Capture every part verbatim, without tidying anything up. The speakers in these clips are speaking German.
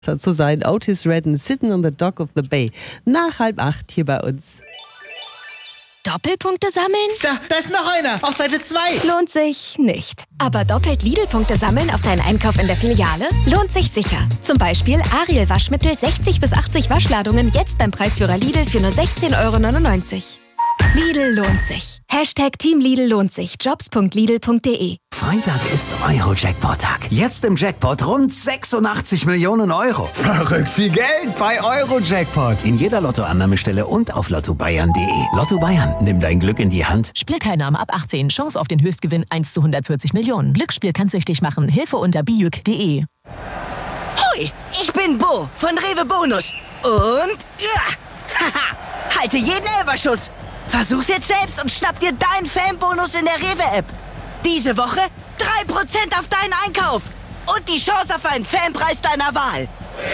zu sein. Otis Redding, Sitting on the Dock of the Bay. Nach halb acht hier bei uns. Doppelpunkte sammeln? Da, da ist noch einer, auf Seite zwei. Lohnt sich nicht. Aber doppelt Lidl-Punkte sammeln auf deinen Einkauf in der Filiale? Lohnt sich sicher. Zum Beispiel Ariel Waschmittel sechzig bis achtzig Waschladungen jetzt beim Preisführer Lidl für nur sechzehn Euro neunundneunzig. Lidl lohnt sich. Hashtag Team Lidl lohnt sich. Jobs punkt lidl punkt de. Freitag ist Euro-Jackpot-Tag. Jetzt im Jackpot rund sechsundachtzig Millionen Euro. Verrückt viel Geld bei Euro-Jackpot. In jeder Lottoannahmestelle und auf lotto bayern punkt de. Lotto Bayern, nimm dein Glück in die Hand. Spielteilnahme ab achtzehn. Chance auf den Höchstgewinn eins zu hundertvierzig Millionen. Glücksspiel kann süchtig machen. Hilfe unter bijuk punkt de. Hoi, ich bin Bo von Rewe Bonus. Und... Ja, haha, halte jeden Elferschuss. Versuch's jetzt selbst und schnapp dir deinen Fanbonus in der Rewe-App. Diese Woche drei Prozent auf deinen Einkauf. Und die Chance auf einen Fanpreis deiner Wahl.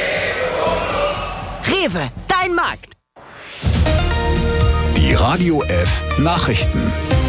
Rewe, dein Markt. Die Radio F Nachrichten.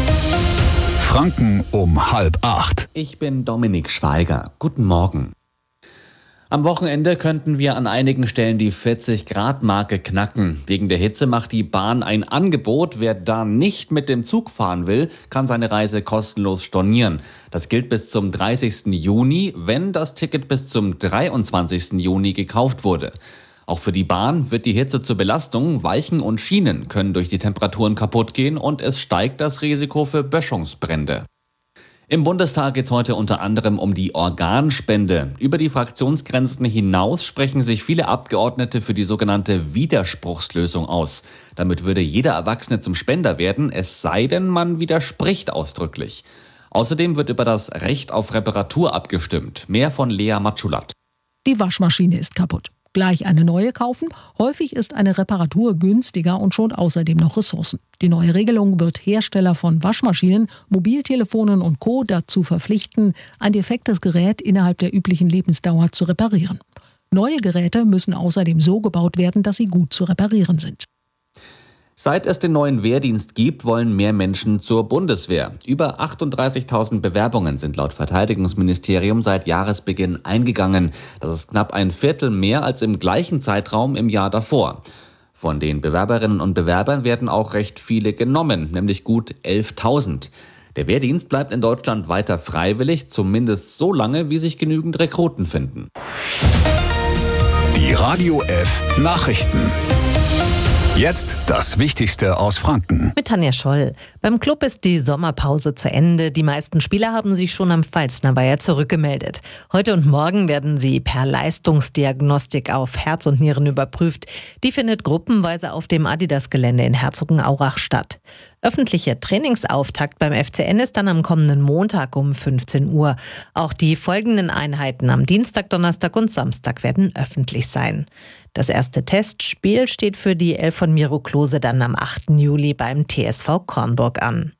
Franken um halb acht. Ich bin Dominik Schweiger. Guten Morgen. Am Wochenende könnten wir an einigen Stellen die vierzig-Grad-Marke knacken. Wegen der Hitze macht die Bahn ein Angebot. Wer da nicht mit dem Zug fahren will, kann seine Reise kostenlos stornieren. Das gilt bis zum dreißigsten Juni, wenn das Ticket bis zum dreiundzwanzigsten Juni gekauft wurde. Auch für die Bahn wird die Hitze zur Belastung. Weichen und Schienen können durch die Temperaturen kaputt gehen und es steigt das Risiko für Böschungsbrände. Im Bundestag geht es heute unter anderem um die Organspende. Über die Fraktionsgrenzen hinaus sprechen sich viele Abgeordnete für die sogenannte Widerspruchslösung aus. Damit würde jeder Erwachsene zum Spender werden, es sei denn, man widerspricht ausdrücklich. Außerdem wird über das Recht auf Reparatur abgestimmt. Mehr von Lea Matschulat. Die Waschmaschine ist kaputt. Gleich eine neue kaufen? Häufig ist eine Reparatur günstiger und schont außerdem noch Ressourcen. Die neue Regelung wird Hersteller von Waschmaschinen, Mobiltelefonen und Co. dazu verpflichten, ein defektes Gerät innerhalb der üblichen Lebensdauer zu reparieren. Neue Geräte müssen außerdem so gebaut werden, dass sie gut zu reparieren sind. Seit es den neuen Wehrdienst gibt, wollen mehr Menschen zur Bundeswehr. Über achtunddreißigtausend Bewerbungen sind laut Verteidigungsministerium seit Jahresbeginn eingegangen. Das ist knapp ein Viertel mehr als im gleichen Zeitraum im Jahr davor. Von den Bewerberinnen und Bewerbern werden auch recht viele genommen, nämlich gut elftausend. Der Wehrdienst bleibt in Deutschland weiter freiwillig, zumindest so lange, wie sich genügend Rekruten finden. Die Radio F Nachrichten. Jetzt das Wichtigste aus Franken. Mit Tanja Scholl. Beim Club ist die Sommerpause zu Ende. Die meisten Spieler haben sich schon am Pfalznerweiher zurückgemeldet. Heute und morgen werden sie per Leistungsdiagnostik auf Herz und Nieren überprüft. Die findet gruppenweise auf dem Adidas-Gelände in Herzogenaurach statt. Öffentlicher Trainingsauftakt beim F C N ist dann am kommenden Montag um fünfzehn Uhr. Auch die folgenden Einheiten am Dienstag, Donnerstag und Samstag werden öffentlich sein. Das erste Testspiel steht für die Elf von Miro Klose dann am achten Juli beim T S V Kornburg an.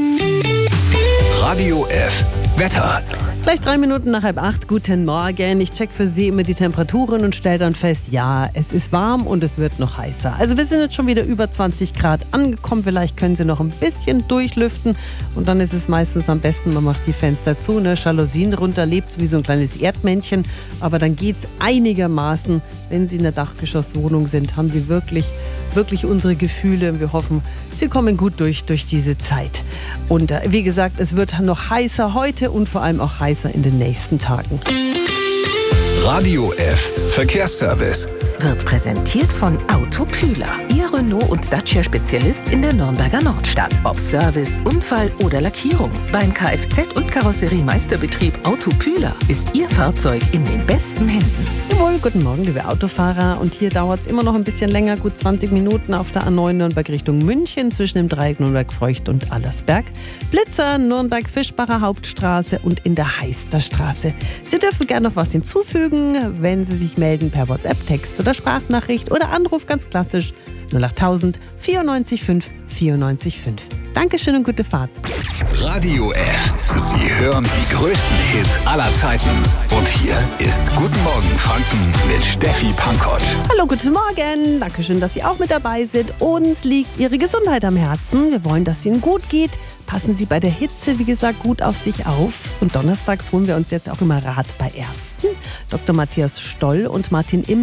Radio F Wetter. Gleich drei Minuten nach halb acht. Guten Morgen. Ich check für Sie immer die Temperaturen und stelle dann fest, ja, es ist warm und es wird noch heißer. Also wir sind jetzt schon wieder über zwanzig Grad angekommen. Vielleicht können Sie noch ein bisschen durchlüften. Und dann ist es meistens am besten, man macht die Fenster zu, ne? Jalousien runter, lebt wie so ein kleines Erdmännchen. Aber dann geht es einigermaßen. Wenn Sie in der Dachgeschosswohnung sind, haben Sie wirklich, wirklich unsere Gefühle. Wir hoffen, Sie kommen gut durch, durch diese Zeit. Und äh, wie gesagt, es wird noch heißer heute und vor allem auch heißer in den nächsten Tagen. Radio F Verkehrsservice. Wird präsentiert von Autopühler. Ihr Renault- und Dacia-Spezialist in der Nürnberger Nordstadt. Ob Service, Unfall oder Lackierung. Beim Kfz- und Karosseriemeisterbetrieb Autopühler ist Ihr Fahrzeug in den besten Händen. Jawohl, guten Morgen, liebe Autofahrer. Und hier dauert es immer noch ein bisschen länger, gut zwanzig Minuten auf der A neun Nürnberg Richtung München zwischen dem Dreieck Nürnberg-Feucht und Allersberg. Blitzer, Nürnberg-Fischbacher Hauptstraße und in der Heisterstraße. Sie dürfen gerne noch was hinzufügen, wenn Sie sich melden per WhatsApp, Text oder Sprachnachricht oder Anruf ganz klassisch null achttausend vierundneunzig fünf vierundneunzig fünf. Dankeschön und gute Fahrt. Radio F. Sie hören die größten Hits aller Zeiten. Und hier ist Guten Morgen Franken mit Steffi Pankoć. Hallo, guten Morgen. Dankeschön, dass Sie auch mit dabei sind. Uns liegt Ihre Gesundheit am Herzen. Wir wollen, dass es Ihnen gut geht. Passen Sie bei der Hitze, wie gesagt, gut auf sich auf. Und donnerstags holen wir uns jetzt auch immer Rat bei Ärzten. Doktor Matthias Stoll und Martin Im